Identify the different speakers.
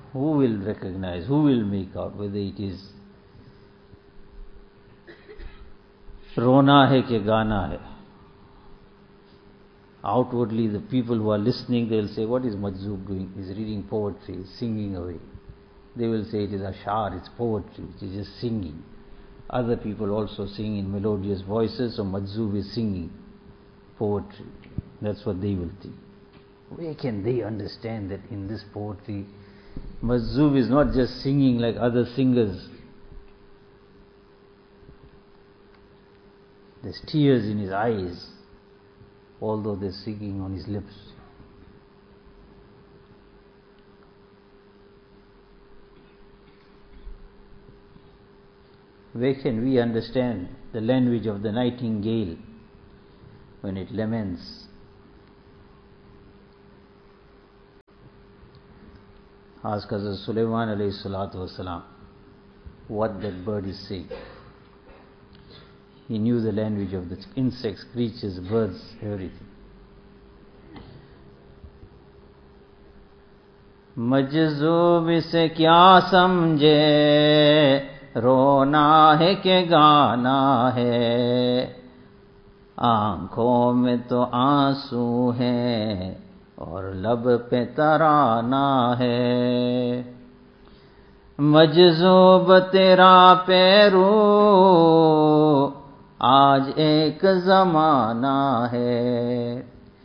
Speaker 1: who will recognize, who will make out whether it is rona hai ke gana hai? Outwardly, the people who are listening, they will say, what is Majzoob doing? He's reading poetry, singing away. They will say it is ashar, it's poetry, it is just singing. Other people also sing in melodious voices, so Majzoob is singing poetry. That's what they will think. Where can they understand that in this poetry, Majzoob is not just singing like other singers? There's tears in his eyes, although there's singing on his lips. Where can we understand the language of the nightingale when it laments? Ask Hazrat Sulaiman alayhi salatu wasalam what that bird is saying. He knew the language of the insects, creatures, birds, everything. Majzoob se kya samjhe, रोना है के गाना है, आंखों में तो आंसू हैं और लब पे तराना है। मजज़ूब तेरा पैरू आज एक ज़माना है।